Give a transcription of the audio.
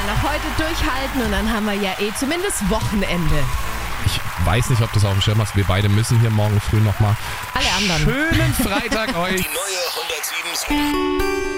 noch heute durchhalten und dann haben wir ja zumindest Wochenende. Ich weiß nicht, ob du es auf dem Schirm hast. Wir beide müssen hier morgen früh nochmal. Alle anderen. Schönen Freitag euch. Die neue 107.